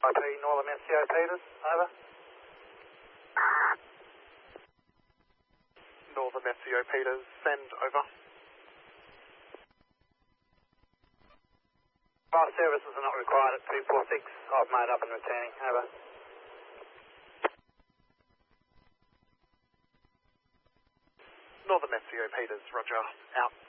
IP Northern SCO Peters, over. Northern SCO Peters, send over. Fire services are not required at 246. I've made up and returning, over. Northern SCO Peters, roger, out.